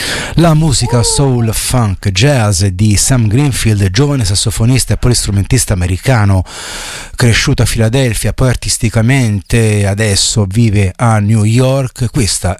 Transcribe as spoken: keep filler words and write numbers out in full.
La musica soul, funk, jazz di Sam Greenfield, giovane sassofonista e polistrumentista americano, cresciuto a Filadelfia, poi artisticamente adesso vive a New York. Questa